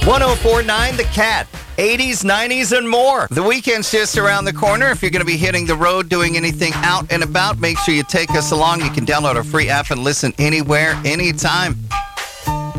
1049 The Cat. 80s, 90s, and more. The weekend's just around the corner. If you're going to be hitting the road, doing anything out and about, make sure you take us along. You can download our free app and listen anywhere, anytime.